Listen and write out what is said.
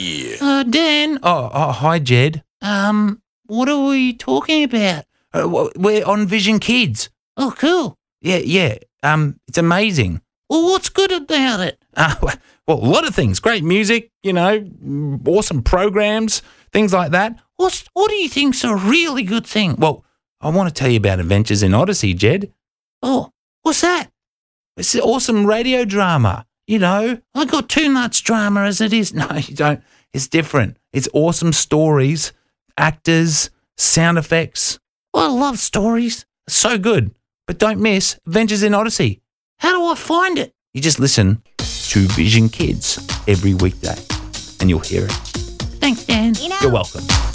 Dan. Hi, Jed. What are we talking about? We're on Vision Kids. Oh, cool. Yeah. It's amazing. Well, what's good about it? Well, a lot of things. Great music, awesome programs, things like that. What do you think's a really good thing? Well, I want to tell you about Adventures in Odyssey, Jed. Oh, what's that? It's an awesome radio drama, I got too much drama as it is. No, you don't. It's different. It's awesome stories, actors, sound effects. Well, I love stories. So good. But don't miss Adventures in Odyssey. How do I find it? You just listen to Vision Kids every weekday and you'll hear it. Thanks, Dan. You're welcome.